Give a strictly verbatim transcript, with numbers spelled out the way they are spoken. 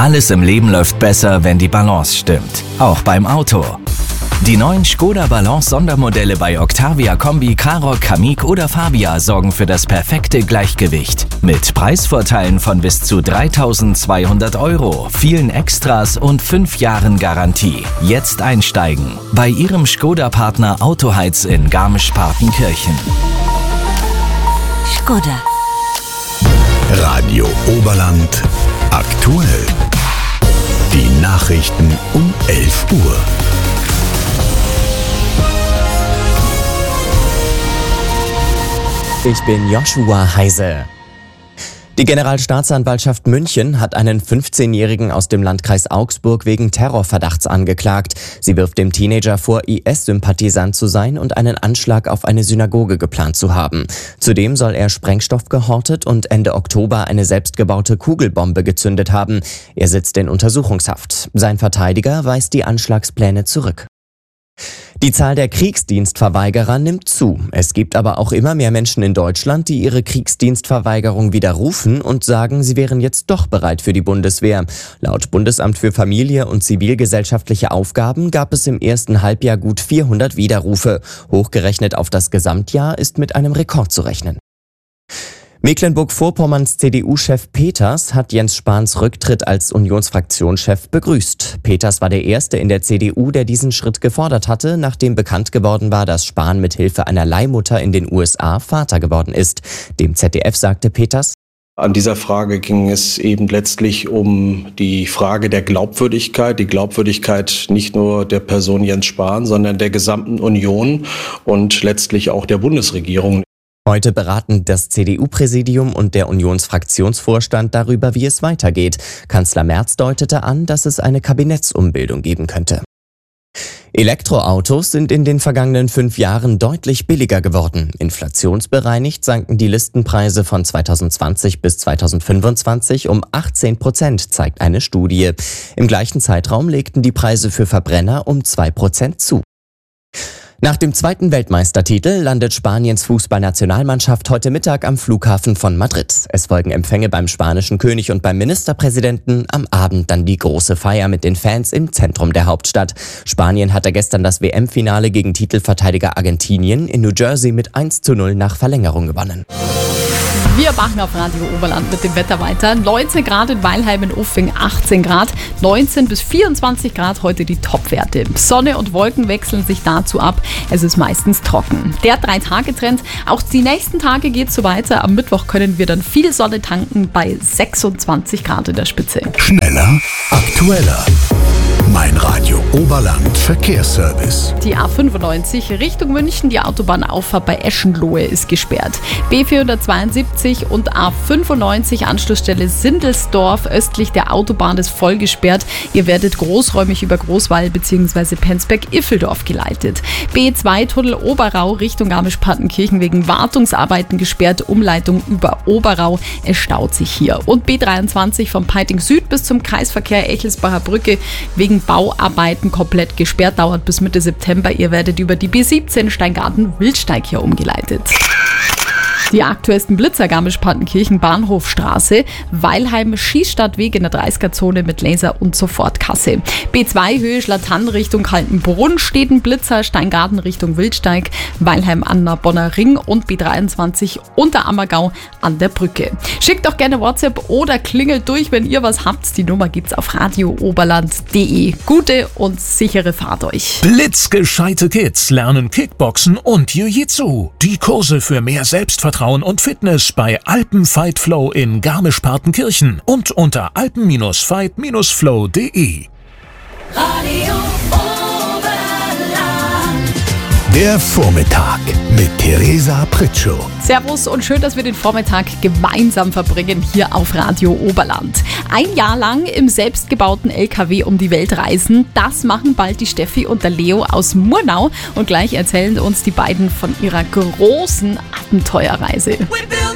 Alles im Leben läuft besser, wenn die Balance stimmt. Auch beim Auto. Die neuen Škoda Balance Sondermodelle bei Octavia Kombi, Karoq, Kamiq oder Fabia sorgen für das perfekte Gleichgewicht. Mit Preisvorteilen von bis zu dreitausendzweihundert Euro, vielen Extras und fünf Jahren Garantie. Jetzt einsteigen bei Ihrem Škoda-Partner Autoheiz in Garmisch-Partenkirchen. Škoda. Radio Oberland aktuell. Die Nachrichten um elf Uhr. Ich bin Joshua Heise. Die Generalstaatsanwaltschaft München hat einen fünfzehnjährigen aus dem Landkreis Augsburg wegen Terrorverdachts angeklagt. Sie wirft dem Teenager vor, I S-Sympathisant zu sein und einen Anschlag auf eine Synagoge geplant zu haben. Zudem soll er Sprengstoff gehortet und Ende Oktober eine selbstgebaute Kugelbombe gezündet haben. Er sitzt in Untersuchungshaft. Sein Verteidiger weist die Anschlagspläne zurück. Die Zahl der Kriegsdienstverweigerer nimmt zu. Es gibt aber auch immer mehr Menschen in Deutschland, die ihre Kriegsdienstverweigerung widerrufen und sagen, sie wären jetzt doch bereit für die Bundeswehr. Laut Bundesamt für Familie und zivilgesellschaftliche Aufgaben gab es im ersten Halbjahr gut vierhundert Widerrufe. Hochgerechnet auf das Gesamtjahr ist mit einem Rekord zu rechnen. Mecklenburg-Vorpommerns C D U-Chef Peters hat Jens Spahns Rücktritt als Unionsfraktionschef begrüßt. Peters war der Erste in der C D U, der diesen Schritt gefordert hatte, nachdem bekannt geworden war, dass Spahn mit Hilfe einer Leihmutter in den U S A Vater geworden ist. Dem Z D F sagte Peters: An dieser Frage ging es eben letztlich um die Frage der Glaubwürdigkeit, die Glaubwürdigkeit nicht nur der Person Jens Spahn, sondern der gesamten Union und letztlich auch der Bundesregierung. Heute beraten das C D U-Präsidium und der Unionsfraktionsvorstand darüber, wie es weitergeht. Kanzler Merz deutete an, dass es eine Kabinettsumbildung geben könnte. Elektroautos sind in den vergangenen fünf Jahren deutlich billiger geworden. Inflationsbereinigt sanken die Listenpreise von zweitausendzwanzig bis zweitausendfünfundzwanzig um achtzehn Prozent, zeigt eine Studie. Im gleichen Zeitraum legten die Preise für Verbrenner um zwei Prozent zu. Nach dem zweiten Weltmeistertitel landet Spaniens Fußballnationalmannschaft heute Mittag am Flughafen von Madrid. Es folgen Empfänge beim spanischen König und beim Ministerpräsidenten. Am Abend dann die große Feier mit den Fans im Zentrum der Hauptstadt. Spanien hatte gestern das W M-Finale gegen Titelverteidiger Argentinien in New Jersey mit eins zu null nach Verlängerung gewonnen. Wir machen auf Radio Oberland mit dem Wetter weiter. neunzehn Grad in Weilheim in Uffing, achtzehn Grad, neunzehn bis vierundzwanzig Grad heute die Topwerte. Sonne und Wolken wechseln sich dazu ab. Es ist meistens trocken. Der Drei-Tage-Trend, auch die nächsten Tage geht es so weiter. Am Mittwoch können wir dann viel Sonne tanken bei sechsundzwanzig Grad in der Spitze. Schneller, aktueller. Mein Radio Oberland Verkehrsservice. Die A fünfundneunzig Richtung München, die Autobahnauffahrt bei Eschenlohe ist gesperrt. B vierhundertzweiundsiebzig und A fünfundneunzig Anschlussstelle Sindelsdorf östlich der Autobahn ist voll gesperrt. Ihr werdet großräumig über Großwall bzw. Penzberg-Iffeldorf geleitet. B zwei Tunnel Oberau Richtung Garmisch-Partenkirchen wegen Wartungsarbeiten gesperrt. Umleitung über Oberau. Es staut sich hier. Und B dreiundzwanzig vom Peiting Süd bis zum Kreisverkehr Echelsbacher Brücke wegen Bauarbeiten komplett gesperrt, dauert bis Mitte September. Ihr werdet über die B siebzehn Steingarten-Wildsteig hier umgeleitet. Die aktuellsten Blitzer Garmisch-Partenkirchen Bahnhofstraße, Weilheim Schießstadtweg in der dreißiger-Zone mit Laser- und Sofortkasse. B zwei Höhe Schlattann Richtung Kaltenbrunn steht ein Blitzer, Steingarten Richtung Wildsteig, Weilheim an der Bonner Ring und B dreiundzwanzig Unterammergau an der Brücke. Schickt doch gerne WhatsApp oder klingelt durch, wenn ihr was habt. Die Nummer gibt's auf radio oberland punkt de. Gute und sichere Fahrt euch. Blitzgescheite Kids lernen Kickboxen und Jiu-Jitsu. Die Kurse für mehr Selbstvertrauen und Fitness bei Alpenfight Flow in Garmisch-Partenkirchen und unter alpen Fight Flow punkt de. Radio Oberland. Der Vormittag mit Theresa Pritschow. Servus und schön, dass wir den Vormittag gemeinsam verbringen hier auf Radio Oberland. Ein Jahr lang im selbstgebauten L K W um die Welt reisen, das machen bald die Steffi und der Leo aus Murnau. Und gleich erzählen uns die beiden von ihrer großen Abenteuerreise.